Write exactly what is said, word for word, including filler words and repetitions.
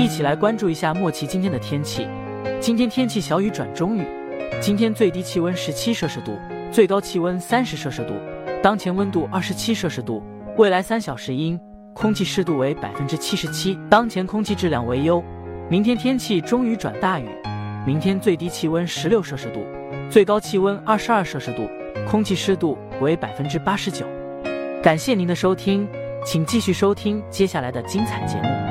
一起来关注一下莫奇今天的天气。今天天气小雨转中雨，今天最低气温十七摄氏度，最高气温三十摄氏度，当前温度二十七摄氏度，未来三小时阴，空气湿度为百分之七十七，当前空气质量为优。明天天气中雨转大雨，明天最低气温十六摄氏度，最高气温二十二摄氏度，空气湿度为百分之八十九。感谢您的收听，请继续收听接下来的精彩节目。